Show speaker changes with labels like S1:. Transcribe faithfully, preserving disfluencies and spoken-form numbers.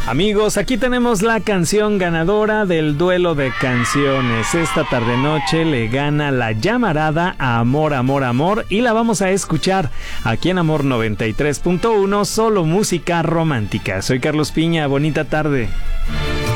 S1: Amigos, aquí tenemos la canción ganadora del duelo de canciones. Esta tarde noche le gana La Llamarada a Amor, Amor, Amor, y la vamos a escuchar aquí en Amor noventa y tres punto uno, solo música romántica. Soy Carlos Piña, bonita tarde.